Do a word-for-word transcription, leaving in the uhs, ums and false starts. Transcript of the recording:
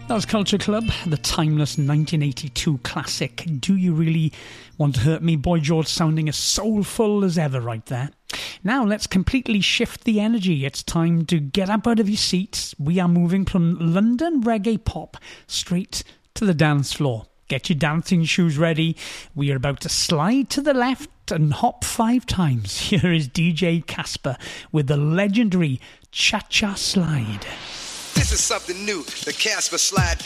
That was Culture Club, the timeless nineteen eighty-two classic, Do You Really Want to Hurt Me? Boy George sounding as soulful as ever right there. Now let's completely shift the energy. It's time to get up out of your seats. We are moving from London reggae pop straight to the dance floor. Get your dancing shoes ready. We are about to slide to the left and hop five times. Here is D J Casper with the legendary Cha-Cha Slide. This is something new, the Casper Slide.